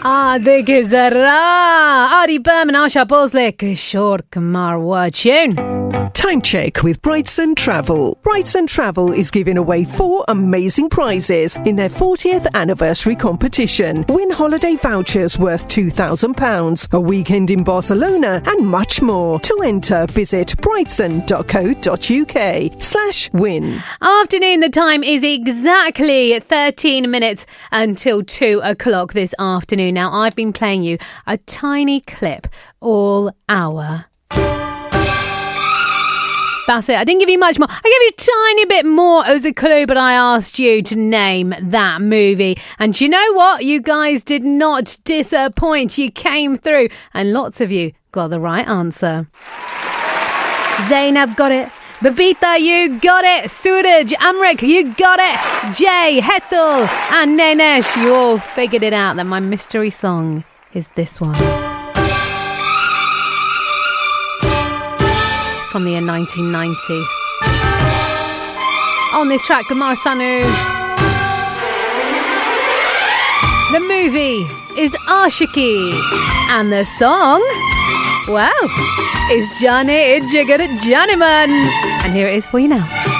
देखिए जरा आरी पैमन Asha Bhosle Kishore Kumar watching. Time check with Brightson Travel. Brightson Travel is giving away 4 amazing prizes in their 40th anniversary competition. Win holiday vouchers worth £2,000, a weekend in Barcelona and much more. To enter, visit brightson.co.uk/win. Afternoon, the time is exactly 13 minutes until 2 o'clock this afternoon. Now, I've been playing you a tiny clip all hour. That's it. I didn't give you much more. I gave you a tiny bit more as a clue, but I asked you to name that movie. And you know what? You guys did not disappoint. You came through. And lots of you got the right answer. Zainab got it. Babita, you got it. Suraj, Amrik, you got it. Jay, Hetal and Nenesh, you all figured it out that my mystery song is this one. From the year 1990. On this track, Kumar Sanu. The movie is Ashiki. And the song, well, is Johnny Jigger Johnnyman. And here it is for you now.